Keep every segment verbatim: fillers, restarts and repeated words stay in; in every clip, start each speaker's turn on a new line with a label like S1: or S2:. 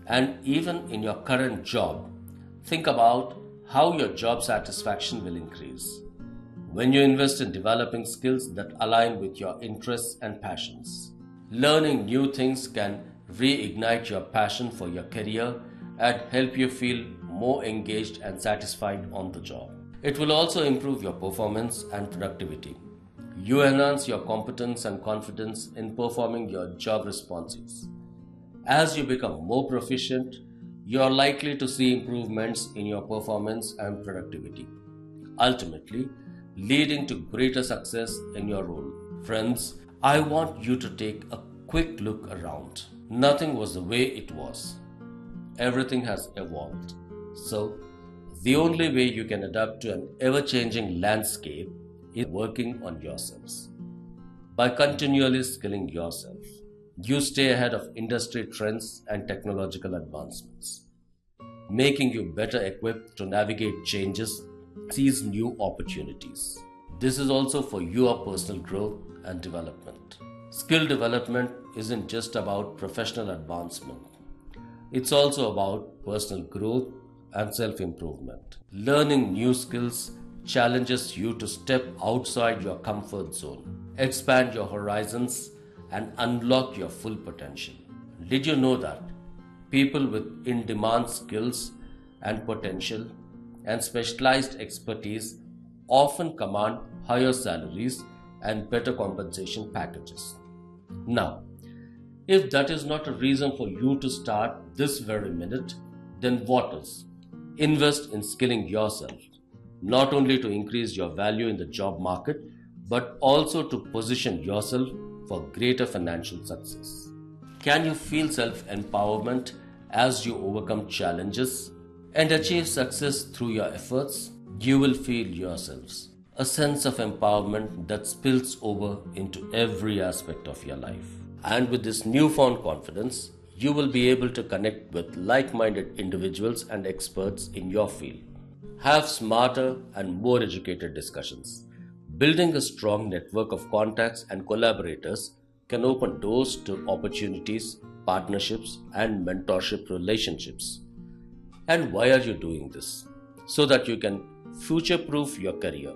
S1: And even in your current job, think about how your job satisfaction will increase when you invest in developing skills that align with your interests and passions. Learning new things can reignite your passion for your career and help you feel more engaged and satisfied on the job. It will also improve your performance and productivity. You enhance your competence and confidence in performing your job responsibilities. As you become more proficient, you are likely to see improvements in your performance and productivity, ultimately leading to greater success in your role. Friends, I want you to take a quick look around. Nothing was the way it was. Everything has evolved. So, the only way you can adapt to an ever-changing landscape is working on yourselves. By continually skilling yourself, you stay ahead of industry trends and technological advancements, making you better equipped to navigate changes and seize new opportunities. This is also for your personal growth and development. Skill development isn't just about professional advancement. It's also about personal growth and self-improvement. Learning new skills challenges you to step outside your comfort zone, expand your horizons, and unlock your full potential. Did you know that people with in-demand skills and potential and specialized expertise often command higher salaries and better compensation packages? Now, if that is not a reason for you to start this very minute, then what is? Invest in skilling yourself, not only to increase your value in the job market, but also to position yourself for greater financial success. Can you feel self-empowerment as you overcome challenges and achieve success through your efforts? You will feel yourselves a sense of empowerment that spills over into every aspect of your life. And with this newfound confidence, you will be able to connect with like-minded individuals and experts in your field. Have smarter and more educated discussions. Building a strong network of contacts and collaborators can open doors to opportunities, partnerships, and mentorship relationships. And why are you doing this? So that you can future-proof your career.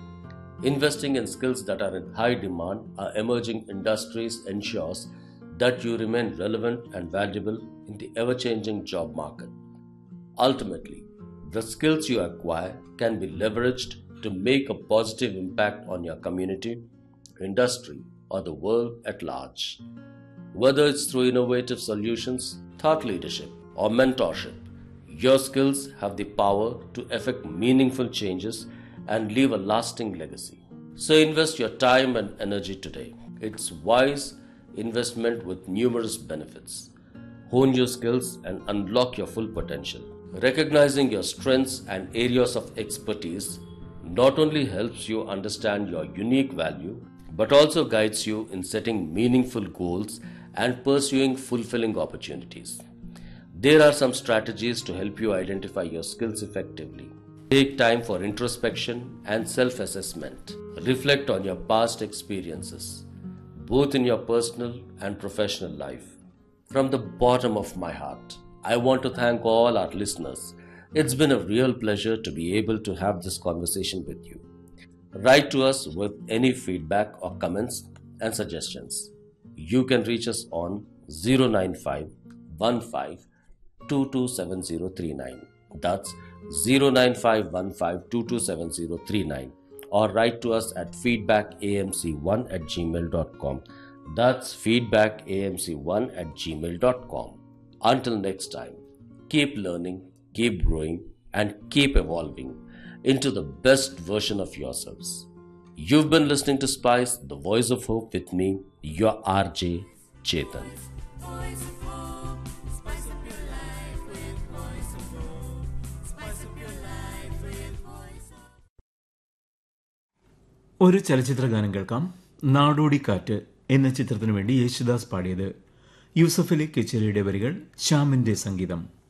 S1: Investing in skills that are in high demand or emerging industries ensures that you remain relevant and valuable in the ever-changing job market. Ultimately, the skills you acquire can be leveraged to make a positive impact on your community, industry, or the world at large. Whether it's through innovative solutions, thought leadership, or mentorship, your skills have the power to effect meaningful changes and leave a lasting legacy. So invest your time and energy today. It's wise investment with numerous benefits. Hone your skills and unlock your full potential. Recognizing your strengths and areas of expertise not only helps you understand your unique value, but also guides you in setting meaningful goals and pursuing fulfilling opportunities. There are some strategies to help you identify your skills effectively. Take time for introspection and self-assessment. Reflect on your past experiences, both in your personal and professional life. From the bottom of my heart, I want to thank all our listeners. It's been a real pleasure to be able to have this conversation with you. Write to us with any feedback or comments and suggestions. You can reach us on zero nine five one five two two seven zero three nine. That's zero nine five one five two two seven zero three nine, or write to us at feedback a m c one at gmail dot com. That's feedback a m c one at gmail dot com. Until next time, keep learning, keep growing, and keep evolving into the best version of yourselves. You've been listening to Spice, the Voice of Hope, with me, your R J Chetan.
S2: ഒരു ചലച്ചിത്ര ഗാനം കേൾക്കാം. നാടോടിക്കാറ്റ് എന്ന ചിത്രത്തിനു വേണ്ടി യേശുദാസ് പാടിയത്. യൂസഫ് അലി കെച്ചേരിയുടെ വരികൾ, ശ്യാമിന്റെ സംഗീതം.